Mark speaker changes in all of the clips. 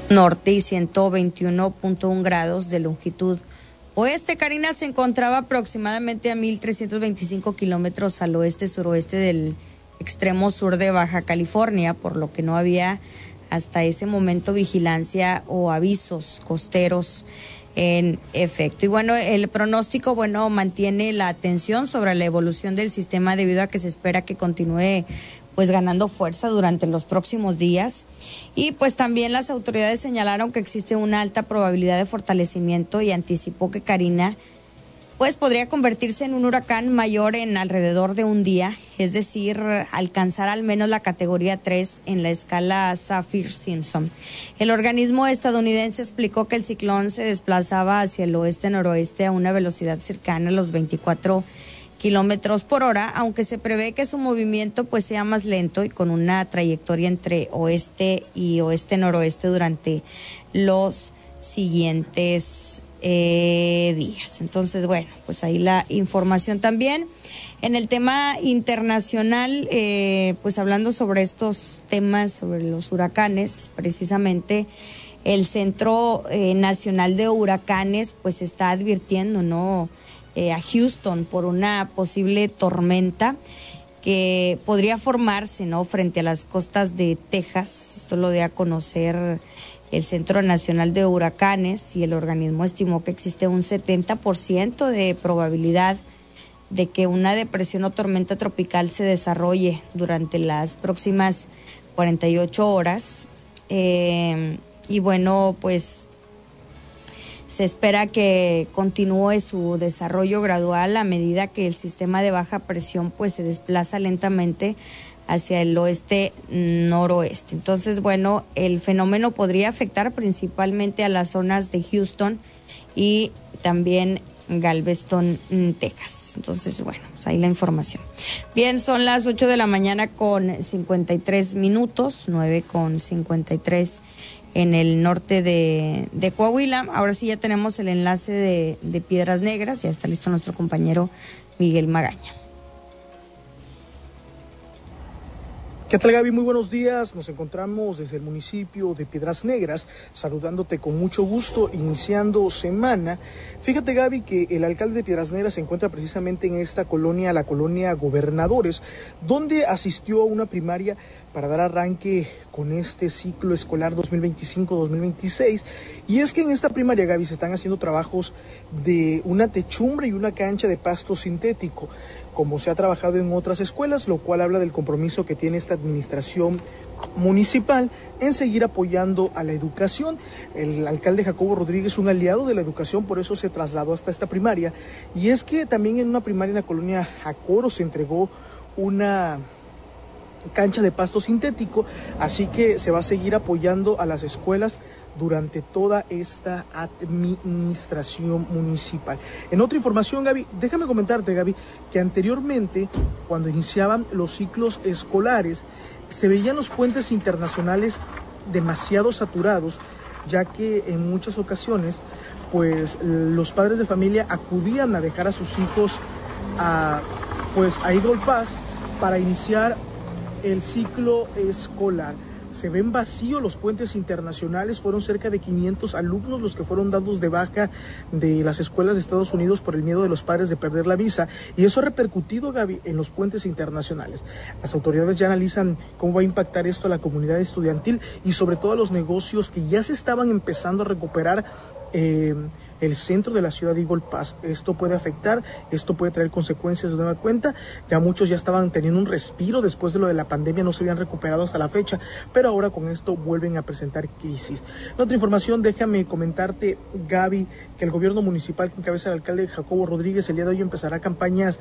Speaker 1: norte y 121.1 grados de longitud oeste. Karina se encontraba aproximadamente a 1,325 kilómetros al oeste-suroeste del extremo sur de Baja California, por lo que no había hasta ese momento vigilancia o avisos costeros en efecto. Y bueno, el pronóstico, mantiene la atención sobre la evolución del sistema debido a que se espera que continúe ganando fuerza durante los próximos días. Y pues también las autoridades señalaron que existe una alta probabilidad de fortalecimiento y anticipó que Karina podría convertirse en un huracán mayor en alrededor de un día, es decir, alcanzar al menos la categoría 3 en la escala Saffir-Simpson. El organismo estadounidense explicó que el ciclón se desplazaba hacia el oeste-noroeste a una velocidad cercana a los 24 kilómetros por hora, aunque se prevé que su movimiento sea más lento y con una trayectoria entre oeste y oeste-noroeste durante los siguientes días. Entonces, ahí la información también. En el tema internacional, hablando sobre estos temas, sobre los huracanes, precisamente el Centro Nacional de Huracanes está advirtiendo, a Houston por una posible tormenta que podría formarse, frente a las costas de Texas. Esto lo dio a conocer el Centro Nacional de Huracanes, y el organismo estimó que existe un 70% de probabilidad de que una depresión o tormenta tropical se desarrolle durante las próximas 48 horas. Se espera que continúe su desarrollo gradual a medida que el sistema de baja presión se desplaza lentamente hacia el oeste-noroeste. Entonces, el fenómeno podría afectar principalmente a las zonas de Houston y también Galveston, Texas. Entonces, ahí la información. Bien, son las 8 de la mañana con 53 minutos, 9 con 53 en el norte de Coahuila. Ahora sí ya tenemos el enlace de Piedras Negras, ya está listo nuestro compañero Miguel Magaña.
Speaker 2: ¿Qué tal, Gaby? Muy buenos días. Nos encontramos desde el municipio de Piedras Negras, saludándote con mucho gusto, iniciando semana. Fíjate, Gaby, que el alcalde de Piedras Negras se encuentra precisamente en esta colonia, la colonia Gobernadores, donde asistió a una primaria para dar arranque con este ciclo escolar 2025-2026. Y es que en esta primaria, Gaby, se están haciendo trabajos de una techumbre y una cancha de pasto sintético, como se ha trabajado en otras escuelas, lo cual habla del compromiso que tiene esta administración municipal en seguir apoyando a la educación. El alcalde Jacobo Rodríguez es un aliado de la educación, por eso se trasladó hasta esta primaria. Y es que también en una primaria en la colonia Jacoro se entregó una cancha de pasto sintético, así que se va a seguir apoyando a las escuelas durante toda esta administración municipal. En otra información, Gaby, déjame comentarte, Gaby, que anteriormente, cuando iniciaban los ciclos escolares, se veían los puentes internacionales demasiado saturados, ya que en muchas ocasiones, los padres de familia acudían a dejar a sus hijos a Eagle Pass para iniciar el ciclo escolar. Se ven vacíos los puentes internacionales, fueron cerca de 500 alumnos los que fueron dados de baja de las escuelas de Estados Unidos por el miedo de los padres de perder la visa, y eso ha repercutido, Gaby, en los puentes internacionales. Las autoridades ya analizan cómo va a impactar esto a la comunidad estudiantil y sobre todo a los negocios que ya se estaban empezando a recuperar el centro de la ciudad de Eagle Pass. Esto puede afectar, esto puede traer consecuencias de nueva cuenta. Ya muchos ya estaban teniendo un respiro después de lo de la pandemia, no se habían recuperado hasta la fecha, pero ahora con esto vuelven a presentar crisis. En otra información, déjame comentarte, Gaby, que el gobierno municipal que encabeza el alcalde Jacobo Rodríguez el día de hoy empezará campañas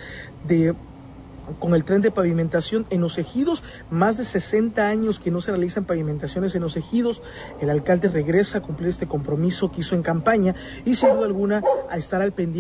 Speaker 2: con el tren de pavimentación en los ejidos. Más de 60 años que no se realizan pavimentaciones en los ejidos. El alcalde regresa a cumplir este compromiso que hizo en campaña y sin duda alguna a estar al pendiente